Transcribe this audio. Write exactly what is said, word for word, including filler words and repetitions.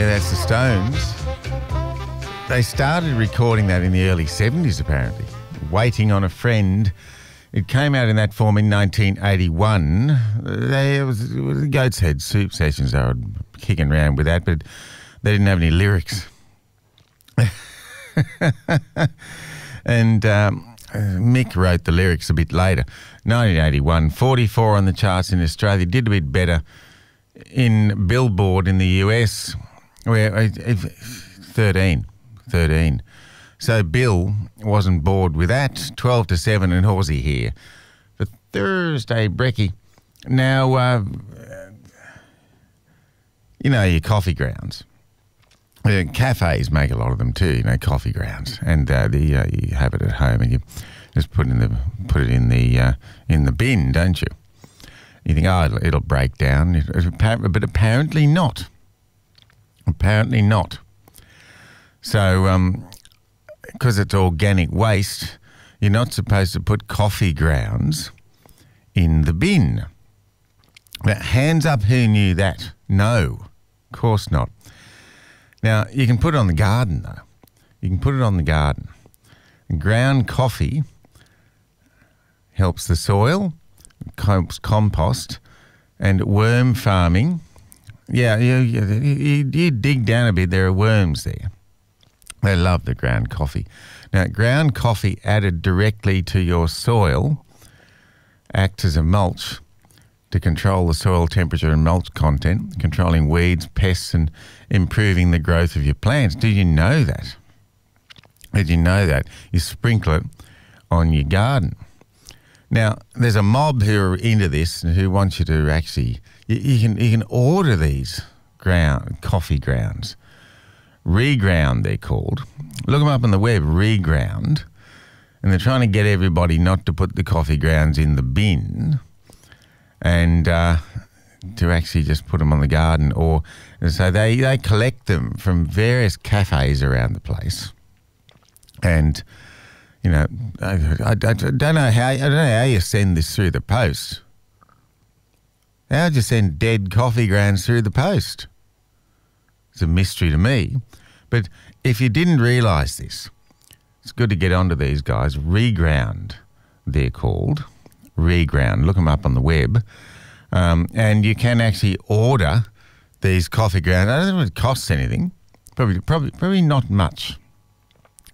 Yeah, that's the Stones. They started recording that in the early seventies, apparently. Waiting on a Friend. It came out in that form in nineteen eighty-one. They, it was, it was Goat's Head Soup Sessions. They were kicking around with that, but they didn't have any lyrics. and um, Mick wrote the lyrics a bit later. nineteen eighty-one, forty-four on the charts in Australia. Did a bit better in Billboard in the U S, where thirteen. thirteen. So Bill wasn't bored with that. twelve to seven and Horsey here for Thursday Brekkie. Now, uh, you know, your coffee grounds. Uh, cafes make a lot of them too, you know, coffee grounds. And uh, the uh, you have it at home and you just put it in the put it in the uh, in the bin, don't you? You think, oh, it'll, it'll break down, but apparently not. Apparently not. So, um, because it's organic waste, you're not supposed to put coffee grounds in the bin. But hands up, who knew that? No, of course not. Now, you can put it on the garden, though. You can put it on the garden. Ground coffee helps the soil, helps compost, and worm farming. Yeah, you, you, you dig down a bit, there are worms there. They love the ground coffee. Now, ground coffee added directly to your soil acts as a mulch to control the soil temperature and mulch content, controlling weeds, pests, and improving the growth of your plants. Did you know that? Did you know that? You sprinkle it on your garden. Now, there's a mob who are into this and who want you to actually, you, you can you can order these ground coffee grounds. Reground, they're called. Look them up on the web, Reground. And they're trying to get everybody not to put the coffee grounds in the bin and uh, to actually just put them on the garden. Or so they, they collect them from various cafes around the place. And, you know, I, I, I don't know how I don't know how you send this through the post. How'd you send dead coffee grounds through the post? It's a mystery to me. But if you didn't realise this, it's good to get onto these guys. Reground, they're called. Reground. Look them up on the web. Um, and you can actually order these coffee grounds. I don't know if it costs anything. Probably, probably, probably not much.